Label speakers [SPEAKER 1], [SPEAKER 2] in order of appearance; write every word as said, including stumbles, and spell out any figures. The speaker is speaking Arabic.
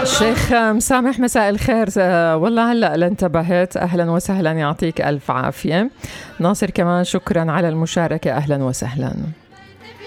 [SPEAKER 1] شيخ مسامح مساء الخير. والله هلأ لانتبهت، أهلا وسهلا، يعطيك ألف عافية. ناصر كمان شكرا على المشاركة، أهلا وسهلا.